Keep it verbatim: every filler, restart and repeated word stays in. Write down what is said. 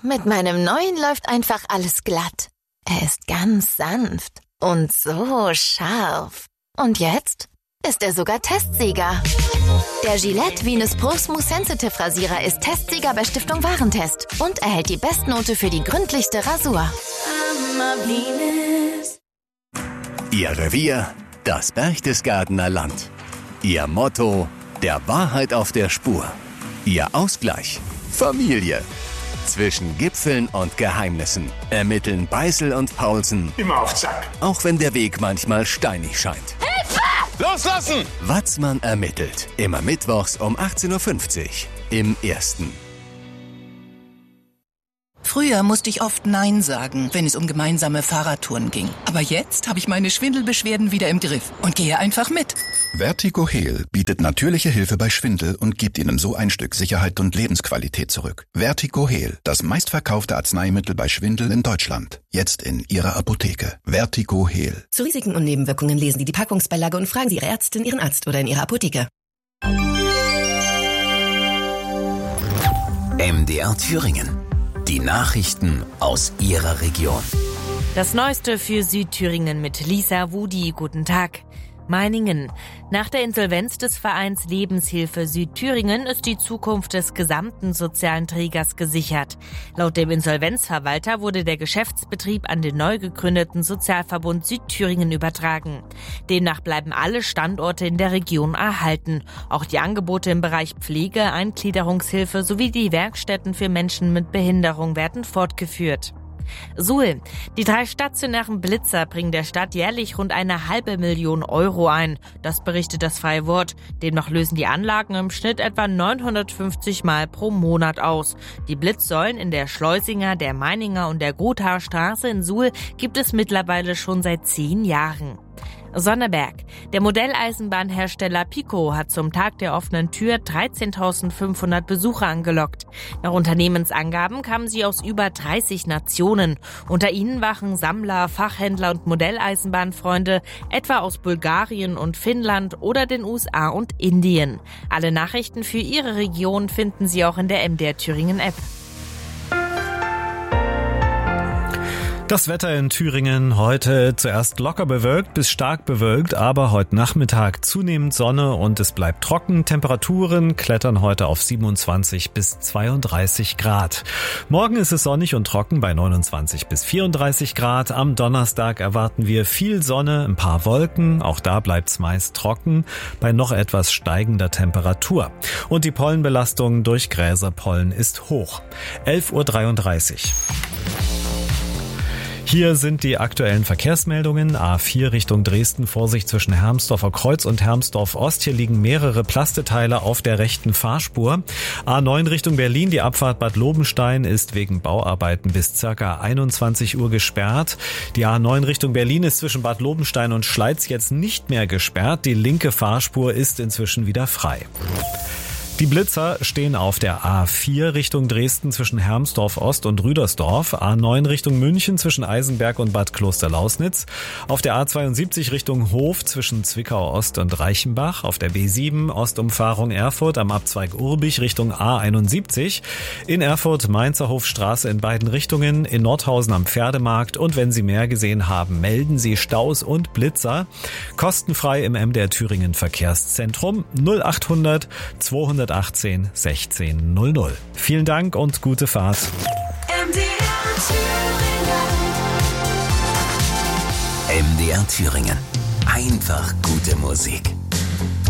mit meinem neuen läuft einfach alles glatt. Er ist ganz sanft und so scharf. Und jetzt ist er sogar Testsieger. Der Gillette Venus Pro Smooth Sensitive Rasierer ist Testsieger bei Stiftung Warentest und erhält die Bestnote für die gründlichste Rasur. Ihr Revier, das Berchtesgadener Land. Ihr Motto, der Wahrheit auf der Spur. Ihr Ausgleich, Familie. Zwischen Gipfeln und Geheimnissen ermitteln Beißel und Paulsen. Immer auf Zack. Auch wenn der Weg manchmal steinig scheint. Hilfe! Loslassen! Watzmann ermittelt. Immer mittwochs um achtzehn Uhr fünfzig im Ersten. Früher musste ich oft Nein sagen, wenn es um gemeinsame Fahrradtouren ging. Aber jetzt habe ich meine Schwindelbeschwerden wieder im Griff und gehe einfach mit. Vertigo Heal bietet natürliche Hilfe bei Schwindel und gibt Ihnen so ein Stück Sicherheit und Lebensqualität zurück. Vertigo Heal, das meistverkaufte Arzneimittel bei Schwindel in Deutschland. Jetzt in Ihrer Apotheke. Vertigo Heal. Zu Risiken und Nebenwirkungen lesen Sie die Packungsbeilage und fragen Sie Ihre Ärztin, Ihren Arzt oder in Ihrer Apotheke. M D R Thüringen. Die Nachrichten aus Ihrer Region. Das Neueste für Südthüringen mit Lisa Wudi. Guten Tag. Meiningen. Nach der Insolvenz des Vereins Lebenshilfe Südthüringen ist die Zukunft des gesamten sozialen Trägers gesichert. Laut dem Insolvenzverwalter wurde der Geschäftsbetrieb an den neu gegründeten Sozialverbund Südthüringen übertragen. Demnach bleiben alle Standorte in der Region erhalten. Auch die Angebote im Bereich Pflege, Eingliederungshilfe sowie die Werkstätten für Menschen mit Behinderung werden fortgeführt. Suhl. Die drei stationären Blitzer bringen der Stadt jährlich rund eine halbe Million Euro ein. Das berichtet das Freie Wort. Demnach lösen die Anlagen im Schnitt etwa neunhundertfünfzig Mal pro Monat aus. Die Blitzsäulen in der Schleusinger, der Meininger und der Gothaer Straße in Suhl gibt es mittlerweile schon seit zehn Jahren. Sonneberg. Der Modelleisenbahnhersteller Pico hat zum Tag der offenen Tür dreizehntausendfünfhundert Besucher angelockt. Nach Unternehmensangaben kamen sie aus über dreißig Nationen. Unter ihnen waren Sammler, Fachhändler und Modelleisenbahnfreunde, etwa aus Bulgarien und Finnland oder den U S A und Indien. Alle Nachrichten für Ihre Region finden Sie auch in der M D R Thüringen App. Das Wetter in Thüringen heute zuerst locker bewölkt bis stark bewölkt, aber heute Nachmittag zunehmend Sonne und es bleibt trocken. Temperaturen klettern heute auf siebenundzwanzig bis zweiunddreißig Grad. Morgen ist es sonnig und trocken bei neunundzwanzig bis vierunddreißig Grad. Am Donnerstag erwarten wir viel Sonne, ein paar Wolken. Auch da bleibt's meist trocken bei noch etwas steigender Temperatur. Und die Pollenbelastung durch Gräserpollen ist hoch. elf Uhr dreiunddreißig. Hier sind die aktuellen Verkehrsmeldungen. A vier Richtung Dresden, Vorsicht zwischen Hermsdorfer Kreuz und Hermsdorf Ost. Hier liegen mehrere Plasteteile auf der rechten Fahrspur. A neun Richtung Berlin, die Abfahrt Bad Lobenstein ist wegen Bauarbeiten bis ca. einundzwanzig Uhr gesperrt. Die A neun Richtung Berlin ist zwischen Bad Lobenstein und Schleiz jetzt nicht mehr gesperrt. Die linke Fahrspur ist inzwischen wieder frei. Die Blitzer stehen auf der A vier Richtung Dresden zwischen Hermsdorf Ost und Rüdersdorf, A neun Richtung München zwischen Eisenberg und Bad Klosterlausnitz, auf der A zweiundsiebzig Richtung Hof zwischen Zwickau Ost und Reichenbach, auf der B sieben Ostumfahrung Erfurt am Abzweig Urbich Richtung A einundsiebzig, in Erfurt Mainzer Hofstraße in beiden Richtungen, in Nordhausen am Pferdemarkt und wenn Sie mehr gesehen haben, melden Sie Staus und Blitzer. Kostenfrei im M D R Thüringen Verkehrszentrum null achthundert zweihundertachtzehn sechzehn null null. Vielen Dank und gute Fahrt. M D R Thüringen. M D R Thüringen. Einfach gute Musik.